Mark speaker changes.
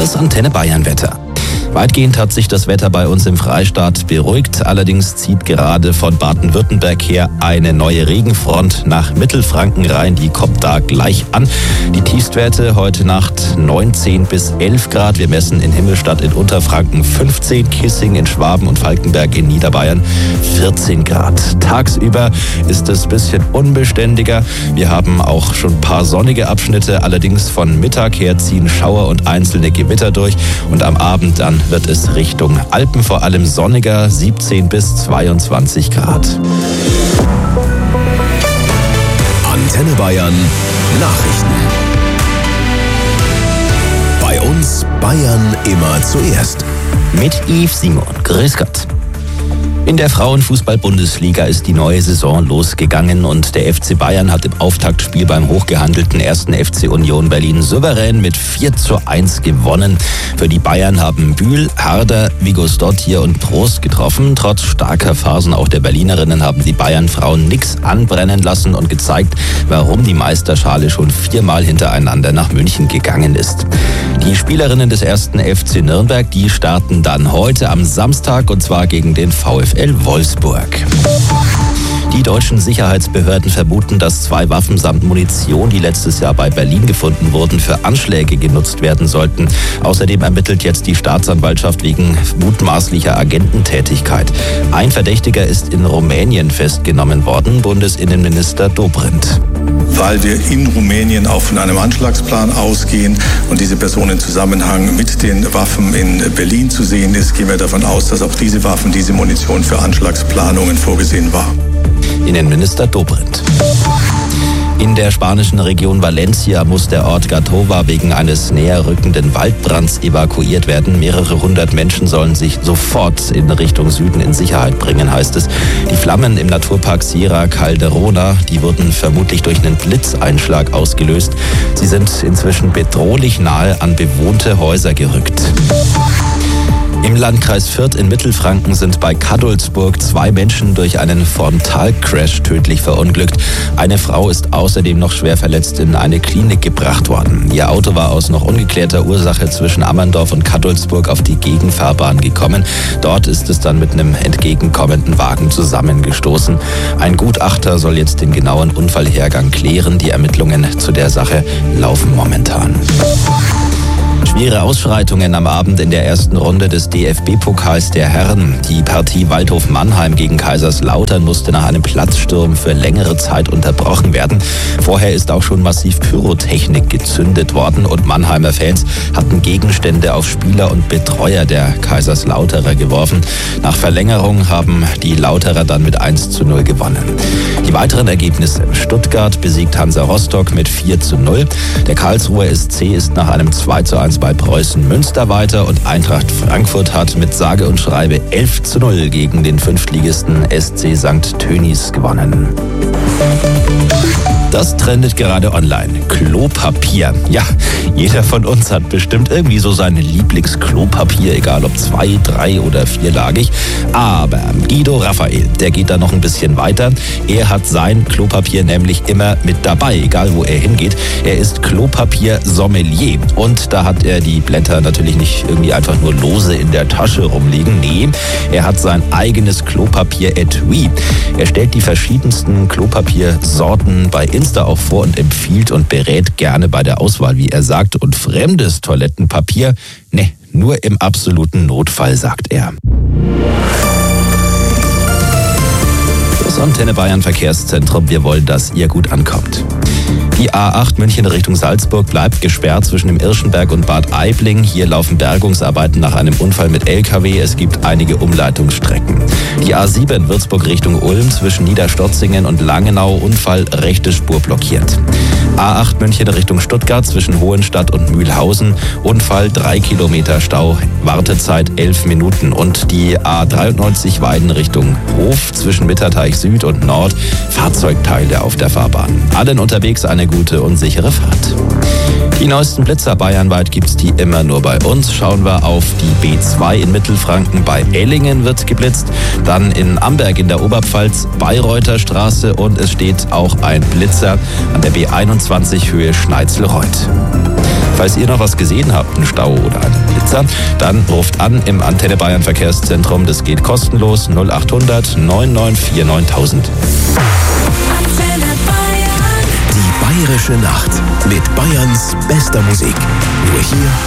Speaker 1: Das Antenne Bayern Wetter. Weitgehend hat sich das Wetter bei uns im Freistaat beruhigt. Allerdings zieht gerade von Baden-Württemberg her eine neue Regenfront nach Mittelfranken rein. Die kommt da gleich an. Die Tiefstwerte heute Nacht 19 bis 11 Grad. Wir messen in Himmelstadt in Unterfranken 15, Kissing in Schwaben und Falkenberg in Niederbayern 14 Grad. Tagsüber ist es ein bisschen unbeständiger. Wir haben auch schon ein paar sonnige Abschnitte. Allerdings von Mittag her ziehen Schauer und einzelne Gewitter durch. Und am Abend dann wird es Richtung Alpen vor allem sonniger, 17 bis 22 Grad.
Speaker 2: Antenne Bayern Nachrichten. Bei uns Bayern immer zuerst.
Speaker 1: Mit Yves Simon. Grüß Gott. In der Frauenfußball-Bundesliga ist die neue Saison losgegangen und der FC Bayern hat im Auftaktspiel beim hochgehandelten 1. FC Union Berlin souverän mit 4:1 gewonnen. Für die Bayern haben Bühl, Harder, Vigosdottir und Prost getroffen. Trotz starker Phasen auch der Berlinerinnen haben die Bayern-Frauen nichts anbrennen lassen und gezeigt, warum die Meisterschale schon 4-mal hintereinander nach München gegangen ist. Die Spielerinnen des 1. FC Nürnberg, die starten dann heute am Samstag und zwar gegen den VfL Wolfsburg. Die deutschen Sicherheitsbehörden vermuten, dass 2 Waffen samt Munition, die letztes Jahr bei Berlin gefunden wurden, für Anschläge genutzt werden sollten. Außerdem ermittelt jetzt die Staatsanwaltschaft wegen mutmaßlicher Agententätigkeit. Ein Verdächtiger ist in Rumänien festgenommen worden, Bundesinnenminister Dobrindt.
Speaker 3: Weil wir in Rumänien auch von einem Anschlagsplan ausgehen und diese Person in Zusammenhang mit den Waffen in Berlin zu sehen ist, gehen wir davon aus, dass auch diese Waffen, diese Munition für Anschlagsplanungen vorgesehen war.
Speaker 1: Innenminister Dobrindt. In der spanischen Region Valencia muss der Ort Gatova wegen eines näher rückenden Waldbrands evakuiert werden. Mehrere hundert Menschen sollen sich sofort in Richtung Süden in Sicherheit bringen, heißt es. Die Flammen im Naturpark Sierra Calderona, die wurden vermutlich durch einen Blitzeinschlag ausgelöst. Sie sind inzwischen bedrohlich nahe an bewohnte Häuser gerückt. Im Landkreis Fürth in Mittelfranken sind bei Kadolsburg 2 Menschen durch einen Frontalcrash tödlich verunglückt. Eine Frau ist außerdem noch schwer verletzt in eine Klinik gebracht worden. Ihr Auto war aus noch ungeklärter Ursache zwischen Ammerndorf und Kadolsburg auf die Gegenfahrbahn gekommen. Dort ist es dann mit einem entgegenkommenden Wagen zusammengestoßen. Ein Gutachter soll jetzt den genauen Unfallhergang klären. Die Ermittlungen zu der Sache laufen momentan. Schwere Ausschreitungen am Abend in der ersten Runde des DFB-Pokals der Herren. Die Partie Waldhof-Mannheim gegen Kaiserslautern musste nach einem Platzsturm für längere Zeit unterbrochen werden. Vorher ist auch schon massiv Pyrotechnik gezündet worden und Mannheimer Fans hatten Gegenstände auf Spieler und Betreuer der Kaiserslauterer geworfen. Nach Verlängerung haben die Lauterer dann mit 1:0 gewonnen. Die weiteren Ergebnisse: Stuttgart besiegt Hansa Rostock mit 4:0. Der Karlsruher SC ist nach einem 2:1 bei Preußen Münster weiter und Eintracht Frankfurt hat mit sage und schreibe 11:0 gegen den Fünftligisten SC St. Tönnies gewonnen. Das trendet gerade online. Klopapier. Ja, jeder von uns hat bestimmt irgendwie so sein Lieblingsklopapier, egal ob 2, 3 oder 4-lagig. Aber Guido Raphael, der geht da noch ein bisschen weiter. Er hat sein Klopapier nämlich immer mit dabei, egal wo er hingeht. Er ist Klopapier-Sommelier. Und da hat er die Blätter natürlich nicht irgendwie einfach nur lose in der Tasche rumliegen. Nee, er hat sein eigenes Klopapier-Etui. Er stellt die verschiedensten Klopapiersorten bei Insta auch vor und empfiehlt und berät gerne bei der Auswahl, wie er sagt. Und fremdes Toilettenpapier, ne, nur im absoluten Notfall, sagt er. Das Antenne Bayern Verkehrszentrum, wir wollen, dass ihr gut ankommt. Die A8 München Richtung Salzburg bleibt gesperrt zwischen dem Irschenberg und Bad Aibling. Hier laufen Bergungsarbeiten nach einem Unfall mit LKW. Es gibt einige Umleitungsstrecken. Die A7 Würzburg Richtung Ulm zwischen Niederstotzingen und Langenau, Unfall, rechte Spur blockiert. A8 München Richtung Stuttgart zwischen Hohenstadt und Mühlhausen, Unfall, 3 Kilometer Stau, Wartezeit 11 Minuten. Und die A93 Weiden Richtung Hof zwischen Mitterteich Süd und Nord, Fahrzeugteile auf der Fahrbahn. Allen unterwegs eine gute und sichere Fahrt. Die neuesten Blitzer bayernweit gibt's die immer nur bei uns. Schauen wir auf die B2 in Mittelfranken. Bei Ellingen wird geblitzt. Dann in Amberg in der Oberpfalz, Bayreuther Straße, und es steht auch ein Blitzer an der B21 Höhe Schneitzelreuth. Falls ihr noch was gesehen habt, einen Stau oder einen Blitzer, dann ruft an im Antenne Bayern Verkehrszentrum. Das geht kostenlos 0800 994 9000.
Speaker 2: Die Bayerische Nacht mit Bayerns bester Musik. Nur hier